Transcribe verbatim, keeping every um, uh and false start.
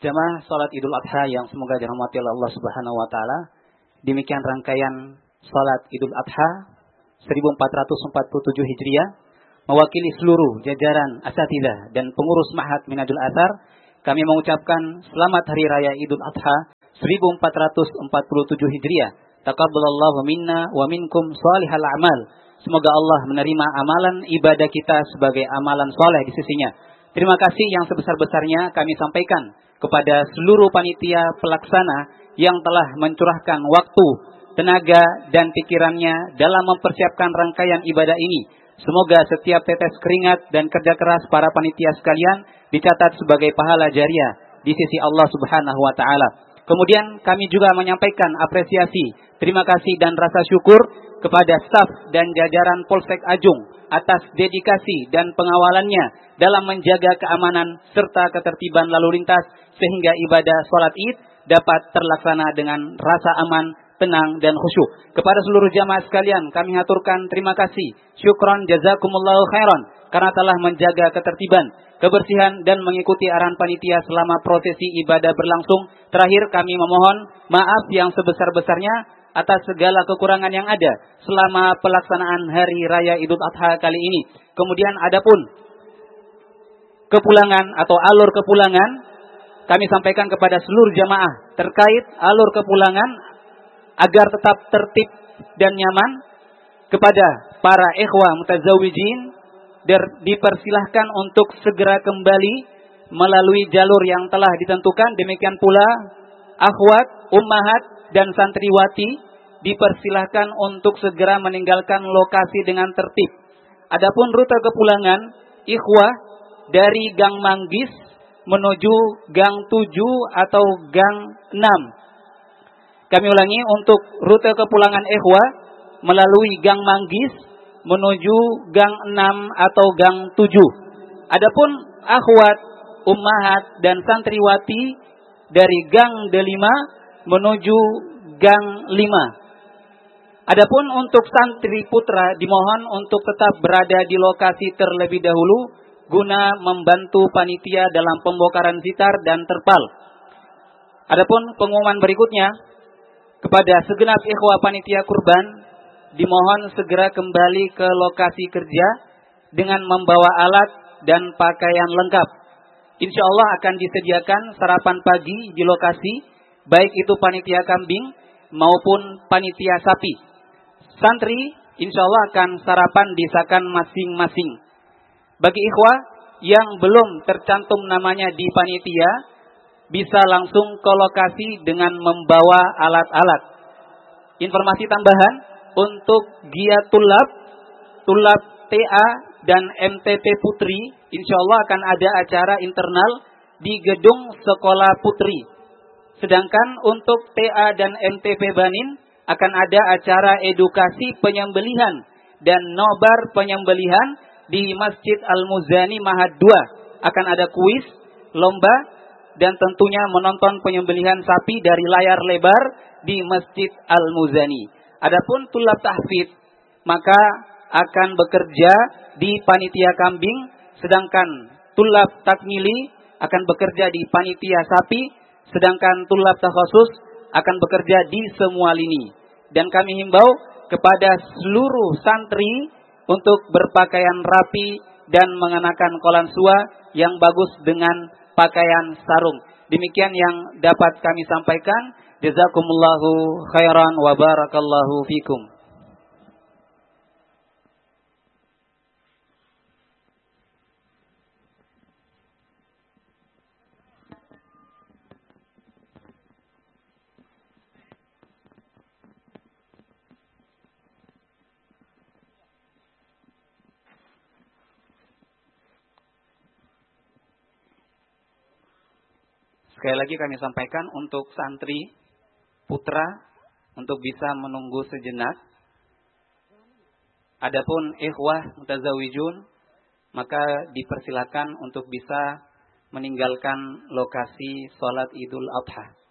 Jamaah salat Idul Adha yang semoga dirahmati oleh Allah Subhanahu wa taala. Demikian rangkaian salat Idul Adha seribu empat ratus empat puluh tujuh Hijriah mewakili seluruh jajaran asatidzah dan pengurus Ma'had Minhajul Athar, kami mengucapkan selamat hari raya Idul Adha seribu empat ratus empat puluh tujuh Hijriah. Taqabbalallahu minna wa minkum shalihal a'mal. Semoga Allah menerima amalan ibadah kita sebagai amalan soleh di sisinya. Terima kasih yang sebesar-besarnya kami sampaikan kepada seluruh panitia pelaksana yang telah mencurahkan waktu, tenaga, dan pikirannya dalam mempersiapkan rangkaian ibadah ini. Semoga setiap tetes keringat dan kerja keras para panitia sekalian dicatat sebagai pahala jariah di sisi Allah Subhanahu wa taala. Kemudian kami juga menyampaikan apresiasi, terima kasih dan rasa syukur kepada staf dan jajaran Polsek Ajung atas dedikasi dan pengawalannya dalam menjaga keamanan serta ketertiban lalu lintas sehingga ibadah sholat Id dapat terlaksana dengan rasa aman, tenang, dan khusyuk. Kepada seluruh jamaah sekalian kami haturkan terima kasih, syukron jazakumullahu khairan karena telah menjaga ketertiban, kebersihan, dan mengikuti arahan panitia selama prosesi ibadah berlangsung. Terakhir kami memohon maaf yang sebesar-besarnya atas segala kekurangan yang ada selama pelaksanaan Hari Raya Idul Adha kali ini. Kemudian adapun kepulangan atau alur kepulangan, kami sampaikan kepada seluruh jamaah terkait alur kepulangan agar tetap tertib dan nyaman. Kepada para ikhwah mutazawijin dipersilahkan untuk segera kembali melalui jalur yang telah ditentukan. Demikian pula akhwat, ummahat, dan santriwati dipersilahkan untuk segera meninggalkan lokasi dengan tertib. Adapun rute kepulangan ikhwah dari Gang Manggis menuju Gang tujuh atau Gang enam. Kami ulangi, untuk rute kepulangan ikhwah melalui Gang Manggis menuju Gang enam atau Gang tujuh. Adapun akhwat, ummahat, dan santriwati dari Gang delima menuju Gang lima. Adapun untuk santri putra dimohon untuk tetap berada di lokasi terlebih dahulu guna membantu panitia dalam pembongkaran sitar dan terpal. Adapun pengumuman berikutnya, kepada segenap ikhwah panitia kurban dimohon segera kembali ke lokasi kerja dengan membawa alat dan pakaian lengkap. Insya Allah akan disediakan sarapan pagi di lokasi, baik itu panitia kambing maupun panitia sapi. Santri insya Allah akan sarapan disakan masing-masing. Bagi ikhwah yang belum tercantum namanya di panitia, bisa langsung ke lokasi dengan membawa alat-alat. Informasi tambahan untuk Gia Tulab, Tulab T A, dan M T P Putri, insya Allah akan ada acara internal di gedung Sekolah Putri. Sedangkan untuk T A dan M T P Banin akan ada acara edukasi penyembelihan dan nobar penyembelihan di Masjid Al-Muzani Mahad dua. Akan ada kuis, lomba, dan tentunya menonton penyembelihan sapi dari layar lebar di Masjid Al-Muzani. Adapun tulab tahfidz maka akan bekerja di panitia kambing, sedangkan tulab takmili akan bekerja di panitia sapi, sedangkan tulab takhusus akan bekerja di semua lini. Dan kami himbau kepada seluruh santri untuk berpakaian rapi dan mengenakan kolansua yang bagus dengan pakaian sarung. Demikian yang dapat kami sampaikan. Jazakumullahu khairan wa barakallahu fikum. Sekali lagi kami sampaikan untuk santri putra untuk bisa menunggu sejenak. Adapun ikhwah mutazawijun maka dipersilakan untuk bisa meninggalkan lokasi sholat Idul Adha.